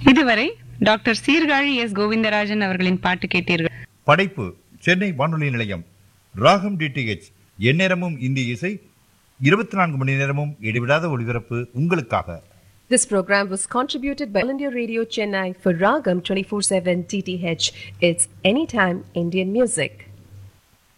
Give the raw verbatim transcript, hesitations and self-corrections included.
இதுவரை doctor Sirkazhi S Govindarajan அவர்களின் பாட்டு கேட்டீர்கள். படைப்பு சென்னை வானொலி நிலையம். ராகம் டிடிஎச், எந்நேரமும் இந்திய இசை, இருபத்தி நான்கு மணி நேரமும் இடைவிடாத ஒளிபரப்பு உங்களுக்காக. This program was contributed by All India Radio Chennai for Ragam twenty-four seven T T H. It's anytime Indian music.